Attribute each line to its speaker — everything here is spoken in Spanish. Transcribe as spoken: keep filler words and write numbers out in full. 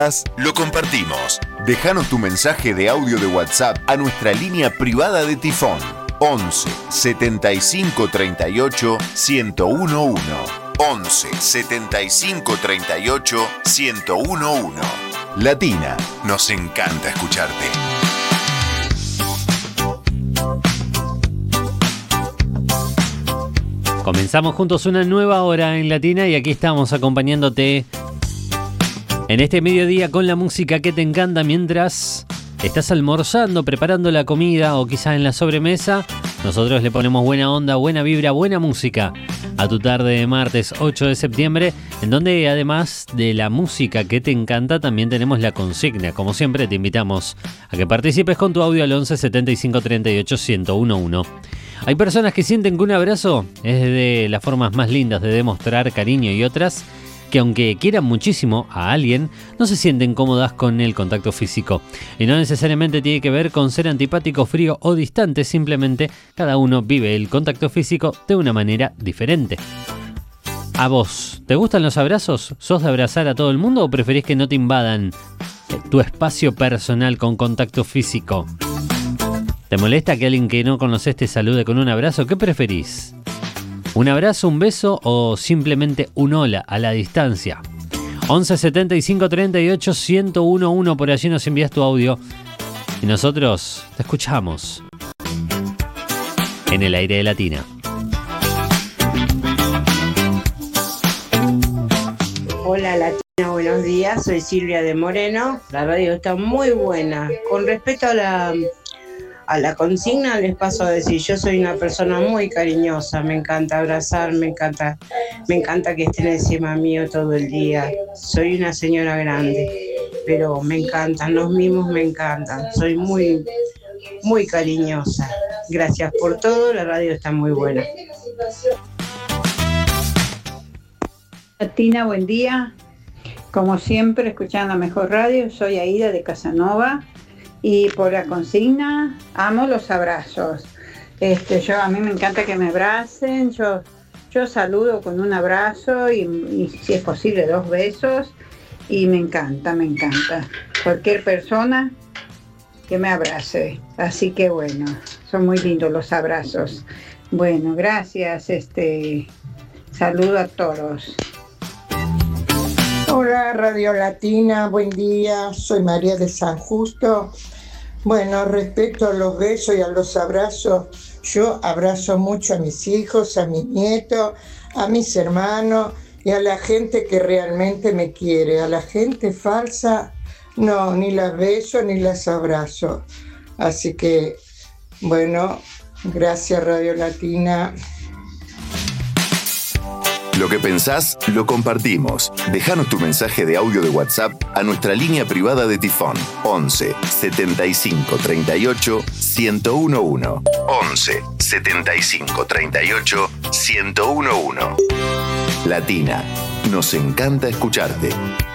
Speaker 1: Lo compartimos. Déjanos tu mensaje de audio de WhatsApp a nuestra línea privada de Tifón once setenta y cinco treinta y ocho ciento uno. once setenta y cinco treinta y ocho ciento uno. Latina, nos encanta escucharte.
Speaker 2: Comenzamos juntos una nueva hora en Latina y aquí estamos acompañándote en este mediodía con la música que te encanta mientras estás almorzando, preparando la comida o quizás en la sobremesa. Nosotros le ponemos buena onda, buena vibra, buena música a tu tarde de martes ocho de septiembre, en donde además de la música que te encanta, también tenemos la consigna. Como siempre, te invitamos a que participes con tu audio al once setenta y cinco treinta y ocho ciento uno. Hay personas que sienten que un abrazo es de las formas más lindas de demostrar cariño y otras que aunque quieran muchísimo a alguien, no se sienten cómodas con el contacto físico. Y no necesariamente tiene que ver con ser antipático, frío o distante, simplemente cada uno vive el contacto físico de una manera diferente. ¿A vos te gustan los abrazos? ¿Sos de abrazar a todo el mundo o preferís que no te invadan tu espacio personal con contacto físico? ¿Te molesta que alguien que no conoces te salude con un abrazo? ¿Qué preferís? ¿Un abrazo, un beso o simplemente un hola a la distancia? once setenta y cinco treinta y ocho ciento uno. Por allí nos envías tu audio y nosotros te escuchamos en el aire de Latina.
Speaker 3: Hola Latina, buenos días, soy Silvia de Moreno. La radio está muy buena. Con respecto a la... A la consigna les paso a decir, yo soy una persona muy cariñosa, me encanta abrazar, me encanta, me encanta que estén encima mío todo el día. Soy una señora grande, pero me encantan, los mimos me encantan, soy muy, muy cariñosa. Gracias por todo, la radio está muy buena.
Speaker 4: Latina, buen día. Como siempre, escuchando Mejor Radio, soy Aida de Casanova. Y por la consigna, amo los abrazos. Este, yo, a mí me encanta que me abracen. Yo, yo saludo con un abrazo y, y si es posible dos besos. Y me encanta, me encanta. Cualquier persona que me abrace. Así que bueno, son muy lindos los abrazos. Bueno, gracias. Este, saludo a todos.
Speaker 5: Hola Radio Latina, buen día, soy María de San Justo. Bueno, respecto a los besos y a los abrazos, yo abrazo mucho a mis hijos, a mis nietos, a mis hermanos y a la gente que realmente me quiere. A la gente falsa, no, ni las beso ni las abrazo. Así que, bueno, gracias Radio Latina.
Speaker 1: Lo que pensás, lo compartimos. Déjanos tu mensaje de audio de WhatsApp a nuestra línea privada de Tifón once setenta y cinco treinta y ocho ciento uno. once setenta y cinco treinta y ocho ciento uno. Latina, nos encanta escucharte.